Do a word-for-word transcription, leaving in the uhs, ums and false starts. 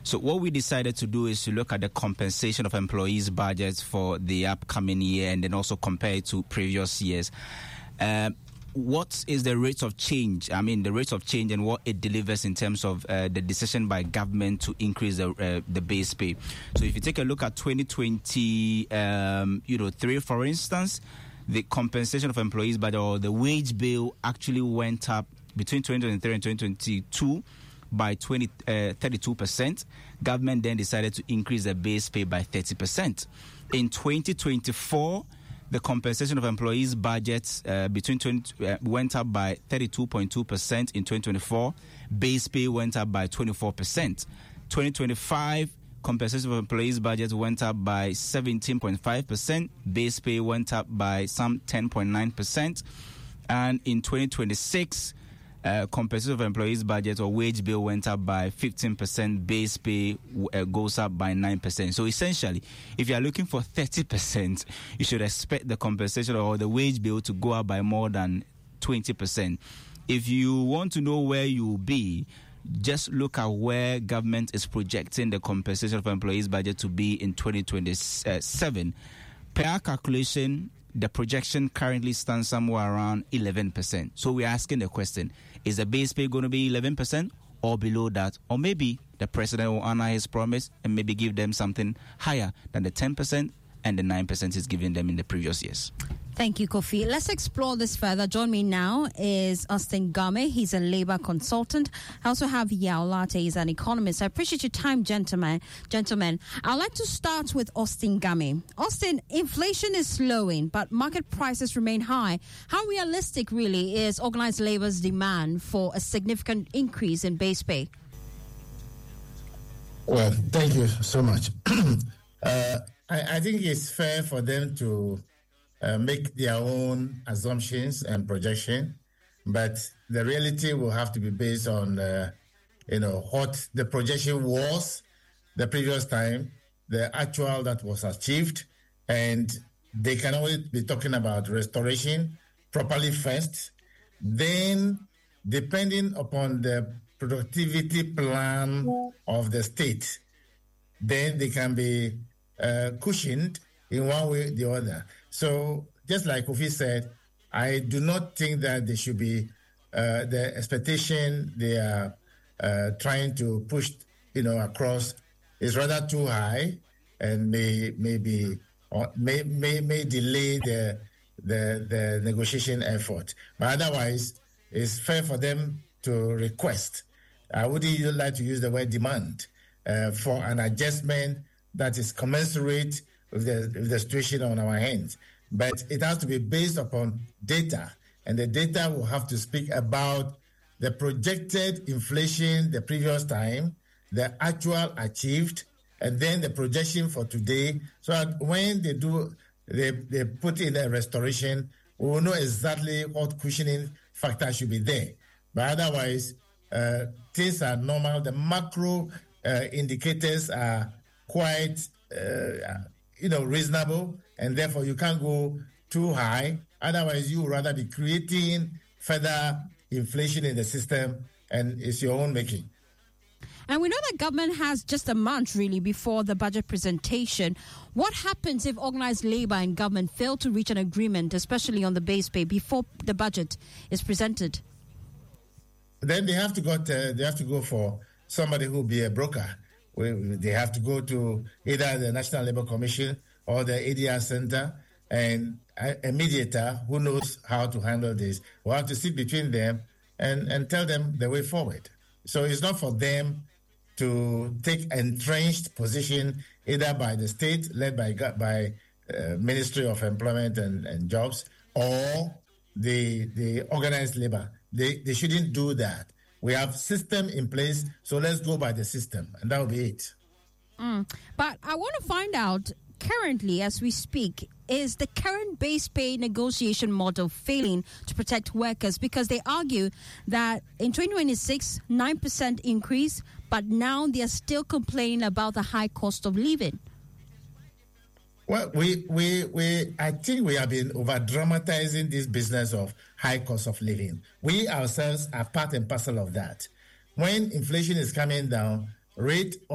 So what we decided to do is to look at the compensation of employees' budgets for the upcoming year and then also compare it to previous years. Uh, what is the rate of change? I mean, the rate of change and what it delivers in terms of uh, the decision by government to increase the uh, the base pay. So if you take a look at twenty twenty, um, you know, three, for instance, the compensation of employees budget or the wage bill actually went up between twenty twenty-three and twenty twenty-two by twenty, uh, thirty-two percent. Government then decided to increase the base pay by thirty percent. In twenty twenty-four, the compensation of employees' budgets uh, between twenty, uh, went up by thirty-two point two percent in twenty twenty-four. Base pay went up by twenty-four percent. twenty twenty-five, compensation of employees' budgets went up by seventeen point five percent. Base pay went up by some ten point nine percent. And in twenty twenty-six, Uh, compensation of employees' budget or wage bill went up by fifteen percent. Base pay uh, goes up by nine percent. So essentially, if you are looking for thirty percent, you should expect the compensation or the wage bill to go up by more than twenty percent. If you want to know where you will be, just look at where government is projecting the compensation of employees' budget to be in twenty twenty-seven. Per our calculation, the projection currently stands somewhere around eleven percent. So we're asking the question, is the base pay going to be eleven percent or below that? Or maybe the president will honor his promise and maybe give them something higher than the ten percent and the nine percent he's giving them in the previous years. Thank you, Kofi. Let's explore this further. Join me now is Austin Game. He's a labor consultant. I also have Yao Latte. He's an economist. I appreciate your time, gentlemen. Gentlemen, I'd like to start with Austin Game. Austin, inflation is slowing, but market prices remain high. How realistic, really, is organized labor's demand for a significant increase in base pay? Well, thank you so much. uh, I, I think it's fair for them to Uh, make their own assumptions and projection, but the reality will have to be based on, uh, you know, what the projection was the previous time, the actual that was achieved, and they can always be talking about restoration properly first. Then, depending upon the productivity plan of the state, then they can be uh, cushioned in one way or the other. So, just like Kofi said, I do not think that they should be, uh, the expectation they are uh, trying to push, you know, across is rather too high and may may be, or may, may, may delay the, the, the negotiation effort. But otherwise, it's fair for them to request. I would even like to use the word demand uh, for an adjustment that is commensurate with the, with the situation on our hands. But it has to be based upon data, and the data will have to speak about the projected inflation the previous time, the actual achieved, and then the projection for today. So that when they do, they, they put in a restoration, we will know exactly what cushioning factor should be there. But otherwise, uh, things are normal. The macro uh, indicators are quite uh, you know, reasonable, and therefore you can't go too high. Otherwise, you would rather be creating further inflation in the system, and it's your own making. And we know that government has just a month, really, before the budget presentation. What happens if organized labor and government fail to reach an agreement, especially on the base pay, before the budget is presented? Then they have to go to, they have to go for somebody who will be a broker. They have to go to either the National Labour Commission or the A D R Center, and a mediator who knows how to handle this will have to sit between them and, and tell them the way forward. So it's not for them to take entrenched position either by the state, led by by uh, Ministry of Employment and, and Jobs, or the the organized labor. They they shouldn't do that. We have system in place, so let's go by the system, and that will be it. Mm. But I want to find out, currently, as we speak, is the current base pay negotiation model failing to protect workers? Because they argue that in twenty twenty-six, nine percent increase, but now they are still complaining about the high cost of living. Well, we, we, we, I think we have been over-dramatizing this business of high cost of living. We ourselves are part and parcel of that. When inflation is coming down, rate